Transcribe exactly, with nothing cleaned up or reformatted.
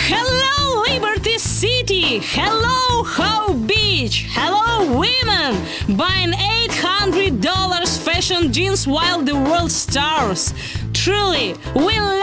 Hello, Liberty City! Hello, How Beach! Hello, women! Buying eight hundred dollars fashion jeans while the world starves. Truly, we